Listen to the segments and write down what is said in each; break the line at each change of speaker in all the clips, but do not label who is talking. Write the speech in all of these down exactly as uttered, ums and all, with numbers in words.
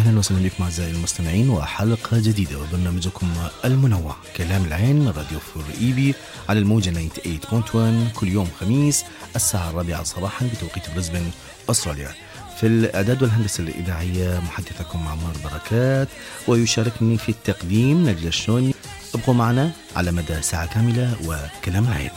أهلا وسهلا بكم أعزائي المستمعين وحلقة جديدة وبرنامجكم المنوع كلام العين من راديو فور إي بي على الموجة ثمانية وتسعين فاصلة واحد كل يوم خميس الساعة الرابعة صباحا بتوقيت بريسبن أستراليا. في الإعداد والهندسة الإذاعية محدثكم عمار بركات، ويشاركني في التقديم نجلة الشوني. ابقوا معنا على مدى ساعة كاملة وكلام العين.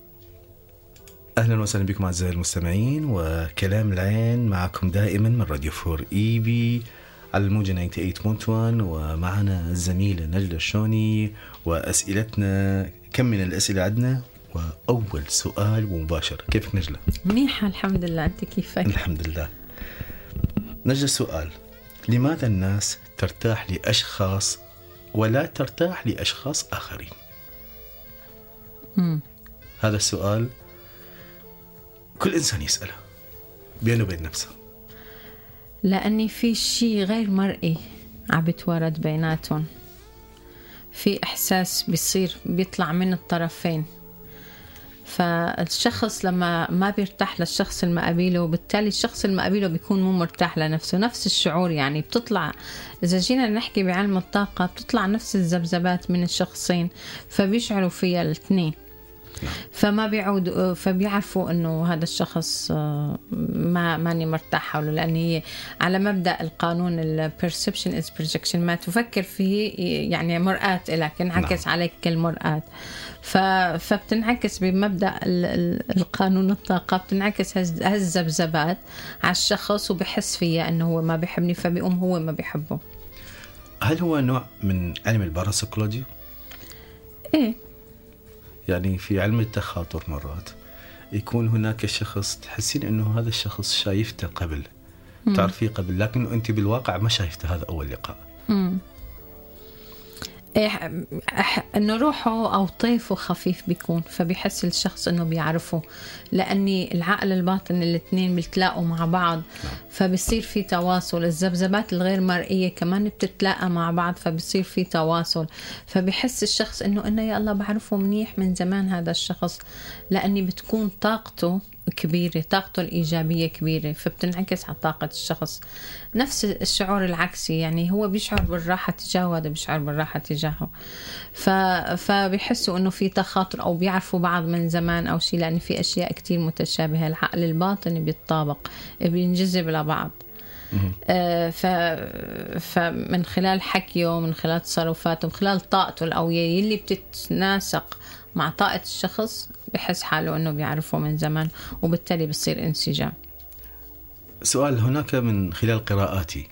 أهلا وسهلا بكم أعزائي المستمعين وكلام العين معكم دائما من راديو فور إي بي على الموجة ثمانية وتسعين فاصلة واحد، ومعنا الزميلة نجلة الشوني وأسئلتنا. كم من الأسئلة عندنا؟ وأول سؤال مباشر، كيفك نجلة؟
منيحة الحمد لله، أنت كيفك؟
الحمد لله. نجلة السؤال، لماذا الناس ترتاح لأشخاص ولا ترتاح لأشخاص آخرين؟
مم.
هذا السؤال كل إنسان يسأله بينه وبين نفسه،
لأني في شيء غير مرئي عم بتوارد بيناتهم، في إحساس بيصير بيطلع من الطرفين، فالشخص لما ما بيرتاح للشخص المقابله وبالتالي الشخص المقابله بيكون مو مرتاح لنفسه. نفس الشعور يعني بتطلع، إذا جينا نحكي بعلم الطاقة بتطلع نفس الذبذبات من الشخصين فبيشعروا فيها الاثنين، فما بيعود فبيعرفوا انه هذا الشخص ما ماني مرتاح حوله، لان هي على مبدا القانون البرسبشن از بروجكشن، ما تفكر فيه يعني مرآة لك انعكس نعم. عليك كالمرآة، فبتنعكس بمبدا القانون الطاقه، بتنعكس هالذبذبات على الشخص وبحس فيها انه هو ما بيحبني فبيقوم هو ما بيحبه.
هل هو نوع من علم الباراسيكولوجي؟
ايه،
يعني في علم التخاطر مرات يكون هناك شخص تحسين انه هذا الشخص شايفته قبل، تعرفيه قبل، لكن انت بالواقع ما شايفته هذا اول لقاء.
امم إيه، انه روحه او طيفه خفيف بيكون، فبيحس الشخص انه بيعرفه، لاني العقل الباطن الاثنين بيتلاقوا مع بعض فبيصير في تواصل. الذبذبات الغير مرئيه كمان بتتلاقى مع بعض فبيصير في تواصل، فبيحس الشخص انه انه يا الله بعرفه منيح من زمان هذا الشخص، لاني بتكون طاقته كبيرة، طاقته الإيجابية كبيرة، فبتنعكس على طاقة الشخص. نفس الشعور العكسي، يعني هو بيشعر بالراحة تجاهه وهذا بيشعر بالراحة تجاهه، ف... فبيحسوا إنه في تخاطر أو بيعرفوا بعض من زمان أو شيء، لأن في أشياء كتير متشابهة. العقل الباطني بيتطابق، بينجذب لبعض. آه ف... فمن خلال حكيه ومن خلال تصرفاته ومن خلال طاقته القوية اللي بتتناسق مع طاقة الشخص بحس حاله أنه بيعرفه من زمان، وبالتالي بيصير انسجام.
سؤال، هناك من خلال قراءاتي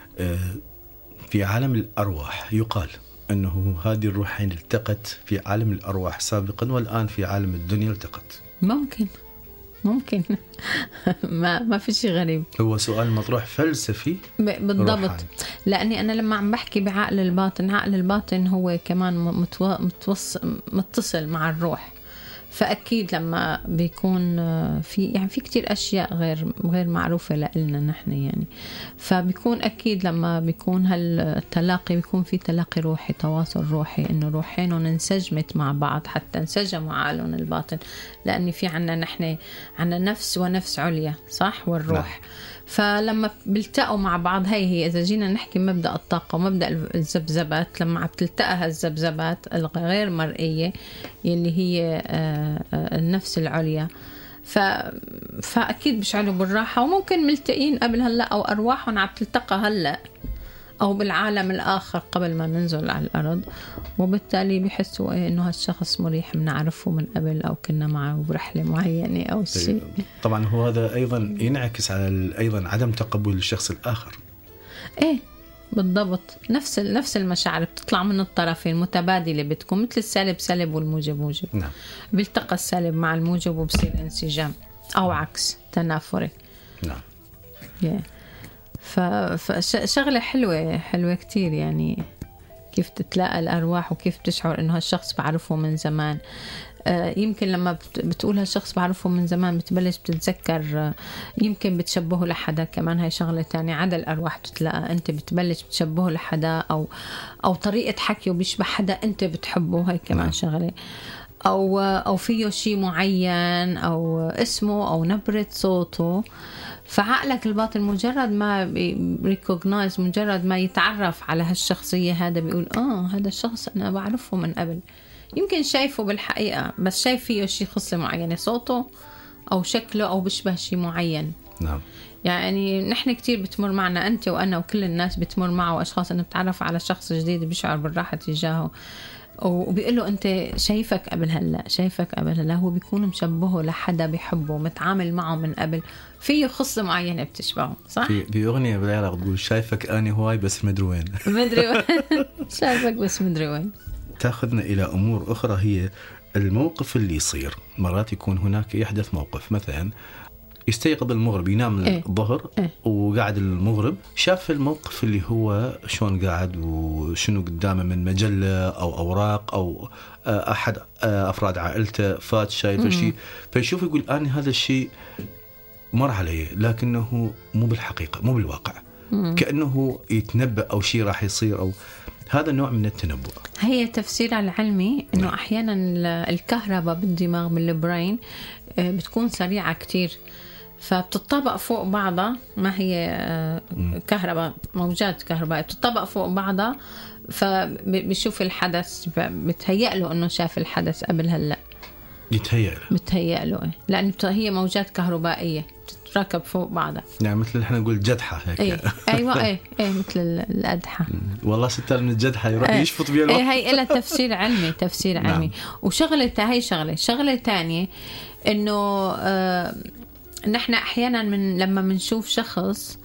في عالم الأرواح يقال أنه هذه الروحين التقت في عالم الأرواح سابقا والآن في عالم الدنيا التقت.
ممكن ممكن ما ما في شيء غريب.
هو سؤال مطروح فلسفي
بالضبط
روحاني.
لأني أنا لما عم بحكي بعقل الباطن، عقل الباطن هو كمان متو... متوص... متصل مع الروح، فأكيد لما بيكون في يعني في كتير أشياء غير غير معروفة لنا نحن يعني، فبيكون أكيد لما بيكون هالتلاقي بيكون في تلاقي روحي، تواصل روحي، إنه روحينهم انسجمت مع بعض حتى انسجموا عقلهم الباطن، لأن في عنا نحن عنا نفس ونفس عليا، صح، والروح لا. فلما بيلتقوا مع بعض، هي هي إذا جينا نحكي مبدأ الطاقة ومبدأ الذبذبات، لما عم تلتقى هالذبذبات الغير مرئية اللي هي النفس العليا، ف... فأكيد بيشعروا بالراحة، وممكن ملتقين قبل هلأ أو أرواحهم عم تلتقى هلأ أو بالعالم الآخر قبل ما ننزل على الأرض، وبالتالي بيحسوا إيه إنه هالشخص مريح، بنعرفه من قبل أو كنا معه برحلة معينة أو شيء.
طبعا هو هذا أيضا ينعكس على أيضا عدم تقبل الشخص الآخر.
إيه بالضبط، نفس نفس المشاعر بتطلع من الطرفين متبادلة، بتكون مثل السالب سالب والموجب موجب.
نعم.
بيلتقى السالب مع الموجب وبصير انسجام أو عكس تنافري.
نعم.
yeah. فشغلة حلوة حلوة كتير، يعني كيف تتلاقى الأرواح وكيف تشعر إنه هالشخص بعرفه من زمان. يمكن لما بتقول هالشخص بعرفه من زمان بتبلش بتتذكر، يمكن بتشبهه لحدا كمان، هاي شغلة تانية. عدا الأرواح بتتلاقى، أنت بتبلش بتشبهه لحدا أو أو طريقة حكيه بيشبه حدا أنت بتحبه، هاي كمان شغلة. أو أو فيه شيء معين أو اسمه أو نبرة صوته، فعقلك الباطن مجرد ما ريكوغنايز، مجرد ما يتعرف على هالشخصية هذا بيقول آه هذا الشخص أنا بعرفه من قبل، يمكن شايفه بالحقيقة بس شايف فيه شيء خصلة معينة، صوته أو شكله أو بشبه شيء معين.
نعم.
يعني نحن كتير بتمر معنا، أنت وأنا وكل الناس بتمر معه أشخاص أنه بتعرف على شخص جديد بيشعر بالراحة تجاهه، وبيقول له أنت شايفك قبل هلأ، شايفك قبل هلأ، هو بيكون مشبهه لحدا بيحبه، متعامل معه من قبل، فيه خصلة معينة بتشبهه، صح؟
في في أغنية بالعراق تقول شايفك أنا هواي بس مدري وين.
مدري وين. شايفك بس مدري وين.
تأخذنا إلى أمور أخرى، هي الموقف اللي يصير مرات يكون هناك يحدث موقف، مثلا يستيقظ المغرب ينام
إيه؟
الظهر
إيه؟
وقاعد المغرب شاف الموقف اللي هو شلون قاعد وشنو قدامه من مجلة أو أوراق أو أحد أفراد عائلته فات شايف شيء، فيشوف يقول أنا هذا الشيء مر علي لكنه مو بالحقيقة مو بالواقع، مم. كأنه يتنبأ أو شيء راح يصير، أو هذا نوع من التنبؤ.
هي تفسير العلمي إنه أحيانا الكهرباء بالدماغ من البرين بتكون سريعة كتير، فبتطبق فوق بعضها، ما هي كهرباء، موجات كهرباء بتطبق فوق بعضها، فبيشوف الحدث بتهيأ له إنه شاف الحدث قبل هلأ،
يتهيأ له
بتهيأ له لأن هي موجات كهربائية تتركب فوق بعضها،
يعني مثل احنا نقول جدحة هيك.
أيه. أيوة أيه أيه مثل الأدحة.
والله ستار من الجدحة يروح أيه. يشفط بيها الوقت.
أيه هي إلها تفسير علمي، تفسير علمي. نعم. وشغلة هاي شغلة شغلة تانية إنه آه نحن أحيانا من لما منشوف شخص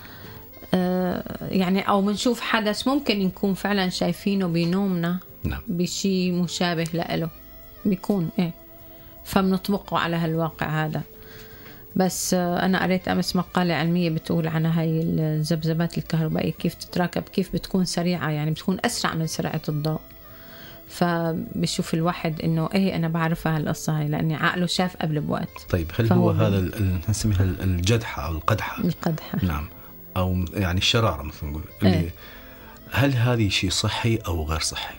آه يعني أو منشوف حدث ممكن نكون فعلا شايفينه بنومنا.
نعم.
بشي مشابه له بيكون إيه، فبنطبقه على هالواقع هذا. بس أنا قريت أمس مقالة علمية بتقول عن هاي الذبذبات الكهربائية كيف تتراكب، كيف بتكون سريعة، يعني بتكون أسرع من سرعة الضوء، فبشوف الواحد إنه إيه أنا بعرفها هالقصة هاي لأني عقله شاف قبل بوقت.
طيب هل هو هذا نسميها الجدحة أو القدحة؟
القدحة
نعم، أو يعني الشرارة مثل نقول اللي
إيه؟
هل هذه شيء صحي أو غير صحي؟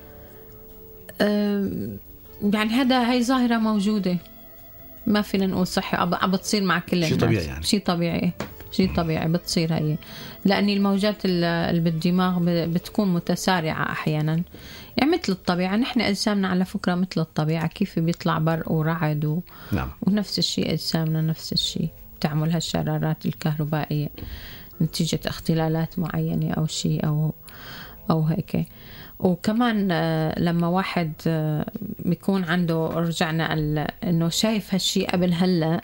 أه يعني هذا هاي ظاهرة موجودة، ما فينا نقول صحي، عم بتصير مع كل الناس.
شيء طبيعي يعني.
شيء طبيعي، شيء طبيعي بتصير هي، لأن الموجات اللي بالدماغ بتكون متسارعة أحيانا، يعني مثل الطبيعة. نحن أجسامنا على فكرة مثل الطبيعة، كيف بيطلع برق ورعد و...
نعم.
ونفس الشيء أجسامنا نفس الشيء تعمل هالشرارات الكهربائية نتيجة اختلالات معينة أو شيء أو أو هيك. وكمان لما واحد بيكون عنده، رجعنا انه شايف هالشي قبل هلا،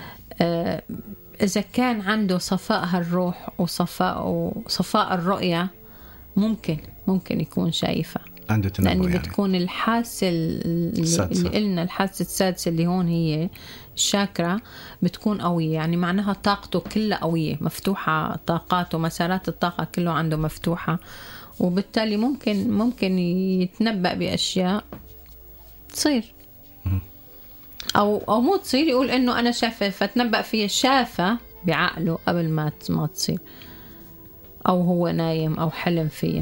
اذا كان عنده صفاء هالروح وصفاء وصفاء الرؤية ممكن ممكن يكون شايفها
عنده تنبؤ،
لأن
يعني
بتكون الحاسة اللي, اللي قلنا الحاسة السادسة اللي هون هي الشاكرا بتكون قوية، يعني معناها طاقته كلها قوية مفتوحة، طاقاته مسارات الطاقة كله عنده مفتوحة، وبالتالي ممكن ممكن يتنبأ بأشياء تصير أو أو مو تصير، يقول إنه أنا شافه فتنبأ فيها، شافه بعقله قبل ما ما تصير، أو هو نايم أو حلم فيها.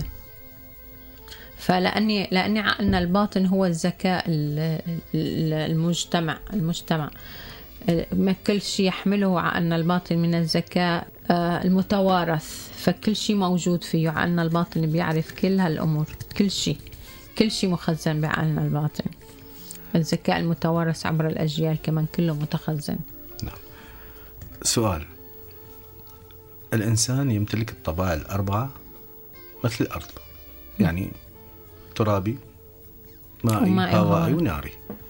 فلأني لأني عقلنا الباطن هو الذكاء المجتمع المجتمع ما كل شيء يحمله عقلنا الباطن من الذكاء المتوارث، فكل شيء موجود فيه عقلنا الباطن، بيعرف كل هالأمور، كل شيء كل شيء مخزن بعقلنا الباطن، الذكاء المتوارث عبر الأجيال كمان كله متخزن.
نعم. سؤال، الإنسان يمتلك الطبائع الأربعة مثل الأرض، يعني ترابي مائي هوائي وناري.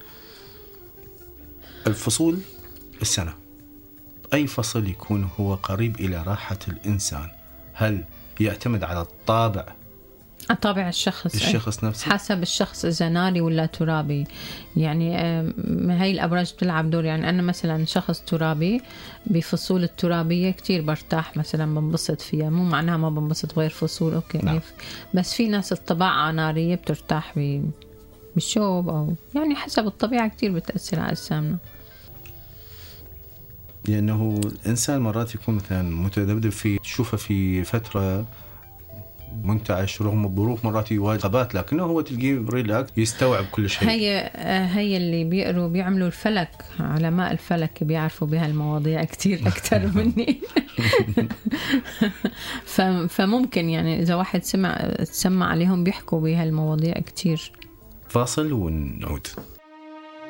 الفصول السنة، أي فصل يكون هو قريب إلى راحة الإنسان؟ هل يعتمد على الطابع
طابع الشخص
الشخص نفسه،
حسب الشخص إذا ناري ولا ترابي؟ يعني هاي الأبراج بتلعب دور، يعني أنا مثلا شخص ترابي بفصول الترابية كتير برتاح مثلا، بنبسط فيها، مو معناها ما بنبسط غير فصول أوكي. نعم. بس في ناس الطباعة نارية بترتاح بالشوب، أو يعني حسب الطبيعة كتير بتأثر على أجسامنا،
لأنه الإنسان مرات يكون مثلا متذبذب في تشوفه في فترة منتعش رغم الظروف، مرات يواجه عقبات، لكنه هو تلقيه ريلاكس يستوعب كل شيء.
هي هي اللي بيقروا بيعملوا الفلك، علماء الفلك بيعرفوا بهالمواضيع كتير أكتر مني. فممكن يعني إذا واحد سمع تسمع عليهم بيحكوا بهالمواضيع كتير.
فاصل ونعود.